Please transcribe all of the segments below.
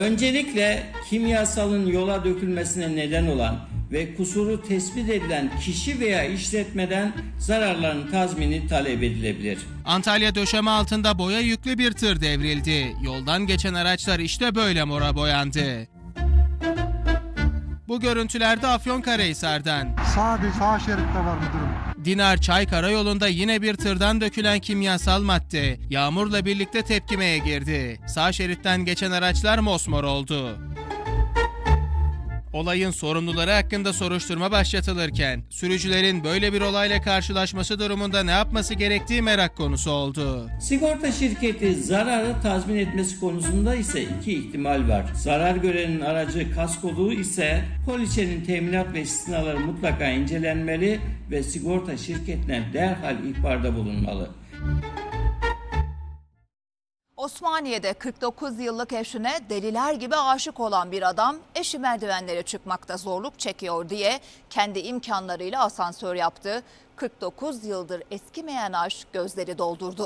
Öncelikle kimyasalın yola dökülmesine neden olan ve kusuru tespit edilen kişi veya işletmeden zararların tazmini talep edilebilir. Antalya döşeme altında boya yüklü bir tır devrildi. Yoldan geçen araçlar işte böyle mora boyandı. Bu görüntülerde Afyonkarahisar'dan. Sadece sağ şeritte var müdürüm. Dinar Çay Karayolu'nda yine bir tırdan dökülen kimyasal madde yağmurla birlikte tepkimeye girdi. Sağ şeritten geçen araçlar mosmor oldu. Olayın sorumluları hakkında soruşturma başlatılırken sürücülerin böyle bir olayla karşılaşması durumunda ne yapması gerektiği merak konusu oldu. Sigorta şirketi zararı tazmin etmesi konusunda ise iki ihtimal var. Zarar görenin aracı kaskolu ise poliçenin teminat ve istisnaları mutlaka incelenmeli ve sigorta şirketine derhal ihbarda bulunmalı. Osmaniye'de 49 yıllık eşine deliler gibi aşık olan bir adam eşi merdivenlere çıkmakta zorluk çekiyor diye kendi imkanlarıyla asansör yaptı. 49 yıldır eskimeyen aşk gözleri doldurdu.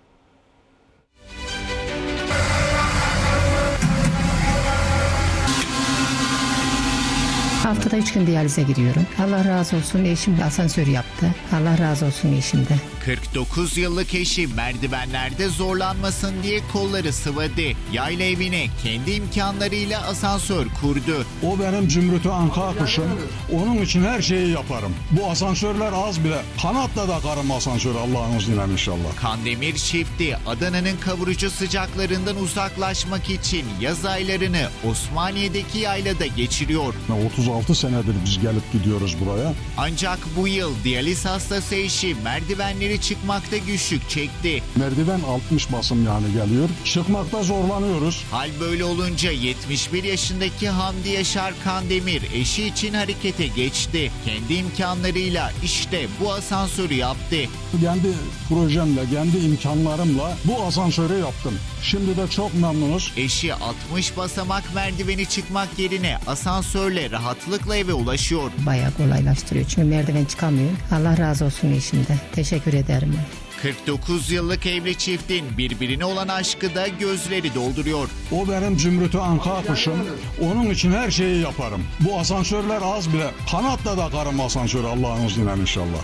Haftada 3 gün diyalize giriyorum. Allah razı olsun, eşim asansör yaptı. Allah razı olsun eşimden. 49 yıllık eşi merdivenlerde zorlanmasın diye kolları sıvadı. Yayla evine kendi imkanlarıyla asansör kurdu. O benim Zümrüt'ü anka kuşum. Onun için her şeyi yaparım. Bu asansörler az bile. Kanatla da karım asansör Allah'ın izniyle inşallah. Kandemir çifti Adana'nın kavurucu sıcaklarından uzaklaşmak için yaz aylarını Osmaniye'deki yaylada geçiriyor. 36 senedir biz gelip gidiyoruz buraya. Ancak bu yıl diyaliz hastası eşi merdivenleri çıkmakta güçlük çekti. Merdiven 60 basım yani geliyor. Çıkmakta zorlanıyoruz. Hal böyle olunca 71 yaşındaki Hamdi Yaşar Kandemir eşi için harekete geçti. Kendi imkanlarıyla işte bu asansörü yaptı. Kendi projemle, kendi imkanlarımla bu asansörü yaptım. Şimdi de çok memnunuz. Eşi 60 basamak merdiveni çıkmak yerine asansörle rahatlıkla eve ulaşıyor. Bayağı kolaylaştırıyor çünkü merdiven çıkamıyor. Allah razı olsun eşimden. Teşekkür ederim. 49 yıllık evli çiftin birbirine olan aşkı da gözleri dolduruyor. O benim Zümrüt'ü anka kuşum. Onun için her şeyi yaparım. Bu asansörler az bile. Kanatla da karım asansör Allah'ın izniyle inşallah.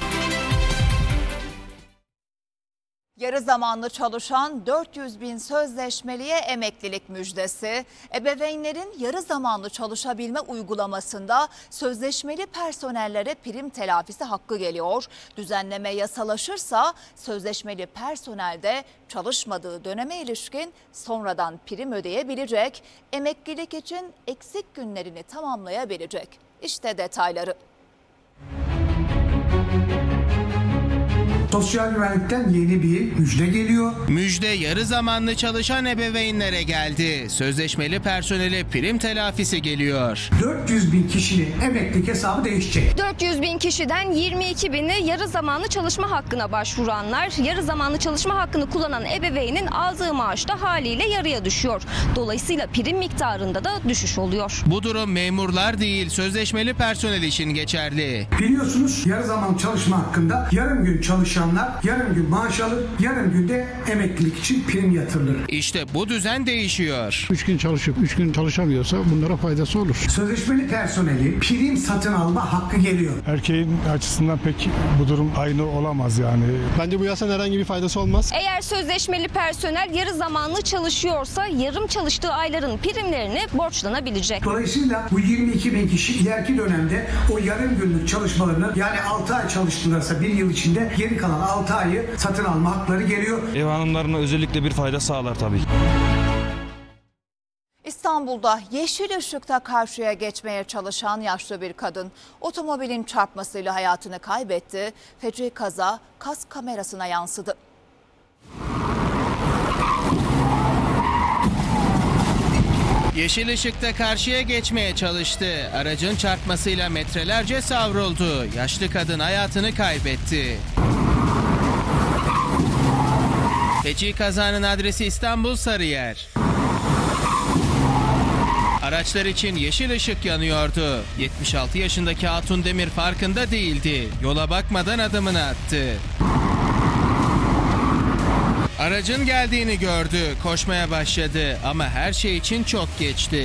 Yarı zamanlı çalışan 400 bin sözleşmeliye emeklilik müjdesi. Ebeveynlerin yarı zamanlı çalışabilme uygulamasında sözleşmeli personellere prim telafisi hakkı geliyor. Düzenleme yasalaşırsa sözleşmeli personel de çalışmadığı döneme ilişkin sonradan prim ödeyebilecek, emeklilik için eksik günlerini tamamlayabilecek. İşte detayları. Sosyal güvenlikten yeni bir müjde geliyor. Müjde yarı zamanlı çalışan ebeveynlere geldi. Sözleşmeli personele prim telafisi geliyor. 400 bin kişinin emeklilik hesabı değişecek. 400 bin kişiden 22 bini yarı zamanlı çalışma hakkına başvuranlar, yarı zamanlı çalışma hakkını kullanan ebeveynin aldığı maaş da haliyle yarıya düşüyor. Dolayısıyla prim miktarında da düşüş oluyor. Bu durum memurlar değil, sözleşmeli personel için geçerli. Biliyorsunuz yarı zaman çalışma hakkında yarım gün çalışanlar yarım gün maaş alır, yarım günde emeklilik için prim yatırılır. İşte bu düzen değişiyor. 3 gün çalışıp 3 gün çalışamıyorsa bunlara faydası olur. Sözleşmeli personeli prim satın alma hakkı geliyor. Erkeğin açısından pek bu durum aynı olamaz yani. Bence bu yasanın herhangi bir faydası olmaz. Eğer sözleşmeli personel yarı zamanlı çalışıyorsa yarım çalıştığı ayların primlerini borçlanabilecek. Dolayısıyla bu 22 bin kişi ileriki dönemde o yarım günlük çalışmalarını yani 6 ay çalıştılarsa bir yıl içinde geri kalan 6 ayı satın alma hakları geliyor. Ev hanımlarına özellikle bir fayda sağlar tabii. İstanbul'da yeşil ışıkta karşıya geçmeye çalışan yaşlı bir kadın otomobilin çarpmasıyla hayatını kaybetti. Feci kaza kask kamerasına yansıdı. Yeşil ışıkta karşıya geçmeye çalıştı. Aracın çarpmasıyla metrelerce savruldu. Yaşlı kadın hayatını kaybetti. Feci kazanın adresi İstanbul Sarıyer. Araçlar için yeşil ışık yanıyordu. 76 yaşındaki Hatun Demir farkında değildi. Yola bakmadan adımını attı. Aracın geldiğini gördü, koşmaya başladı ama her şey için çok geçti.